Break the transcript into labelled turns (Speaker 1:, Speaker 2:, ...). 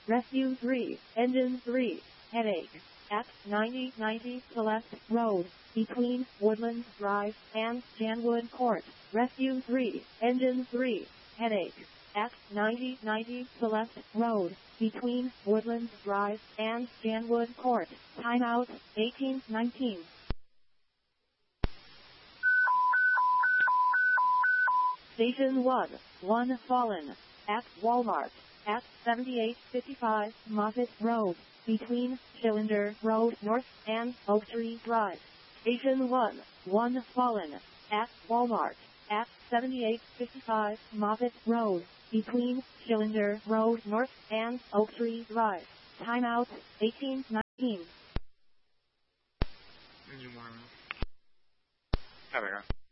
Speaker 1: Rescue 3, Engine 3, headache. At 9090 Celeste Road, between Woodlands Drive and Janwood Court. Rescue 3, Engine 3, headache. At 9090 Celeste Road, between Woodlands Drive and Janwood Court. Timeout, 1819. Station 1, 1 fallen. At Walmart. At 7855 Moffett Road, between Cylinder Road North and Oak Tree Drive. Station 1, 1 fallen. At Walmart. At 7855 Moffett Road, between Cylinder Road North and Oak Tree Drive. Timeout, 1819.
Speaker 2: Engine 1. There we go.